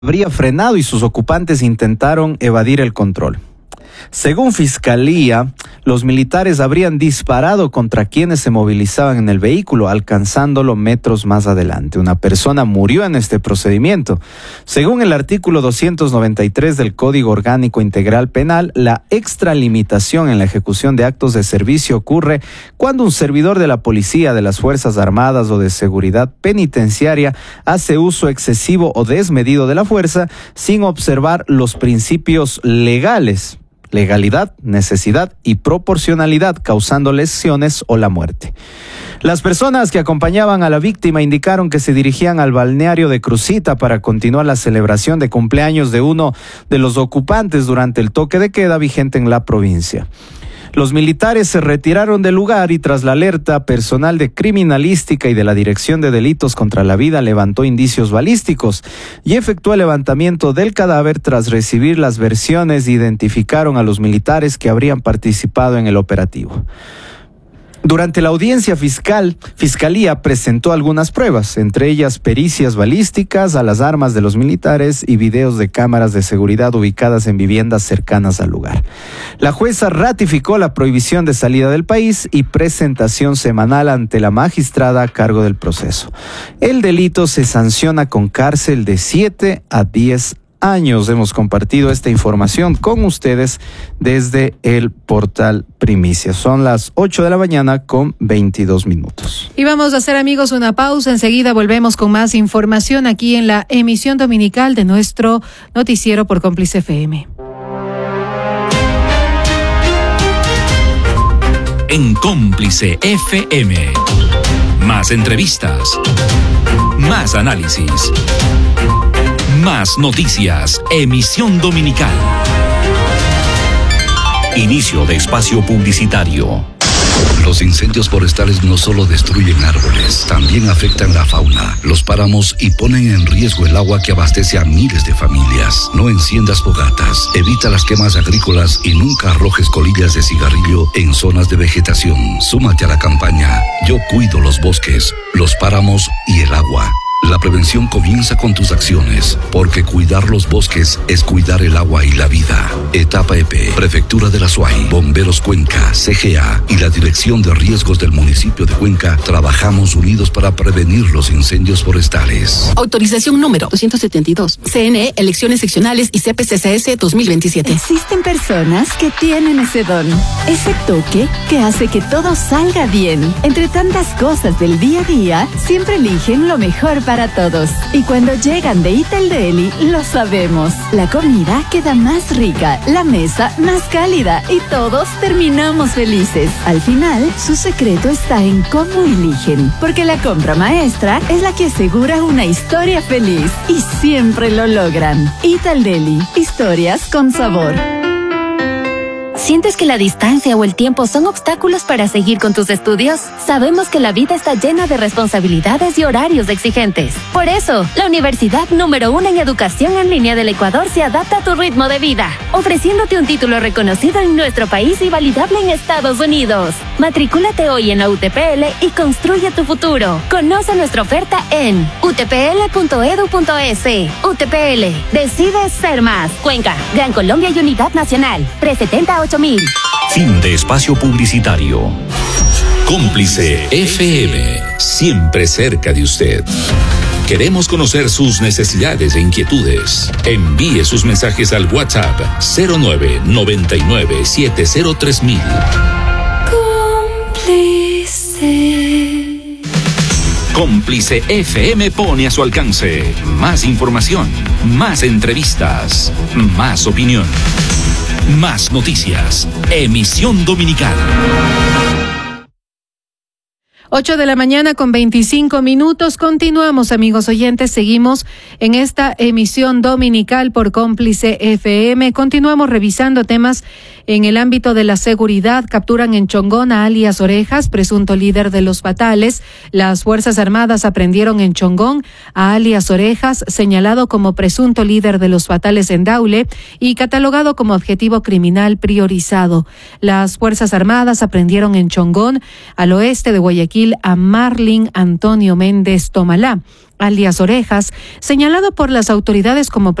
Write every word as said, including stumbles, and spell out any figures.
habría frenado y sus ocupantes intentaron evadir el control. Según Fiscalía, los militares habrían disparado contra quienes se movilizaban en el vehículo, alcanzándolo metros más adelante. Una persona murió en este procedimiento. Según el artículo doscientos noventa y tres del Código Orgánico Integral Penal, la extralimitación en la ejecución de actos de servicio ocurre cuando un servidor de la policía, de las Fuerzas Armadas o de seguridad penitenciaria hace uso excesivo o desmedido de la fuerza sin observar los principios legales. Legalidad, necesidad y proporcionalidad, causando lesiones o la muerte. Las personas que acompañaban a la víctima indicaron que se dirigían al balneario de Crucita para continuar la celebración de cumpleaños de uno de los ocupantes durante el toque de queda vigente en la provincia. Los militares se retiraron del lugar y tras la alerta, personal de criminalística y de la Dirección de Delitos contra la Vida levantó indicios balísticos y efectuó el levantamiento del cadáver. Tras recibir las versiones, identificaron a los militares que habrían participado en el operativo. Durante la audiencia fiscal, Fiscalía presentó algunas pruebas, entre ellas pericias balísticas a las armas de los militares y videos de cámaras de seguridad ubicadas en viviendas cercanas al lugar. La jueza ratificó la prohibición de salida del país y presentación semanal ante la magistrada a cargo del proceso. El delito se sanciona con cárcel de siete a diez años. Hemos compartido esta información con ustedes desde el portal Primicia. Son las ocho de la mañana con veintidós minutos. Y vamos a hacer, amigos, una pausa. Enseguida volvemos con más información aquí en la emisión dominical de nuestro noticiero por Cómplice F M. En Cómplice F M. Más entrevistas. Más análisis. Más noticias. Emisión dominical. Inicio de espacio publicitario. Los incendios forestales no solo destruyen árboles, también afectan la fauna, los páramos y ponen en riesgo el agua que abastece a miles de familias. No enciendas fogatas, evita las quemas agrícolas y nunca arrojes colillas de cigarrillo en zonas de vegetación. Súmate a la campaña Yo cuido los bosques, los páramos y el agua. La prevención comienza con tus acciones, porque cuidar los bosques es cuidar el agua y la vida. Etapa E P, Prefectura de la Suay, Bomberos Cuenca, C G A y la Dirección de Riesgos del municipio de Cuenca trabajamos unidos para prevenir los incendios forestales. Autorización número doscientos setenta y dos. C N E, Elecciones Seccionales y C P C C S dos mil veintisiete. Existen personas que tienen ese don, ese toque que hace que todo salga bien. Entre tantas cosas del día a día, siempre eligen lo mejor para para todos. Y cuando llegan de Ital Deli, lo sabemos. La comida queda más rica, la mesa más cálida y todos terminamos felices. Al final, su secreto está en cómo eligen, porque la compra maestra es la que asegura una historia feliz y siempre lo logran. Ital Deli, historias con sabor. ¿Sientes que la distancia o el tiempo son obstáculos para seguir con tus estudios? Sabemos que la vida está llena de responsabilidades y horarios exigentes. Por eso, la universidad número uno en educación en línea del Ecuador se adapta a tu ritmo de vida, ofreciéndote un título reconocido en nuestro país y validable en Estados Unidos. Matricúlate hoy en la U T P L y construye tu futuro. Conoce nuestra oferta en u t p l punto e d u punto e s. U T P L, decide ser más. Cuenca, Gran Colombia y Unidad Nacional. Pre setenta ocho mil. Fin de espacio publicitario. Cómplice F M, siempre cerca de usted. Queremos conocer sus necesidades e inquietudes. Envíe sus mensajes al WhatsApp cero nueve noventa y nueve siete cero tres mil. Cómplice. Cómplice F M pone a su alcance más información, más entrevistas, más opinión. Más noticias. Emisión dominical. ocho de la mañana con veinticinco minutos. Continuamos, amigos oyentes. Seguimos en esta emisión dominical por Cómplice F M. Continuamos revisando temas en el ámbito de la seguridad. Capturan en Chongón a alias Orejas, presunto líder de los fatales. Las Fuerzas Armadas aprendieron en Chongón a alias Orejas, señalado como presunto líder de los fatales en Daule y catalogado como objetivo criminal priorizado. Las Fuerzas Armadas aprendieron en Chongón, al oeste de Guayaquil, Guayaquil a Marlin Antonio Méndez Tomalá, alias Orejas, señalado por las autoridades como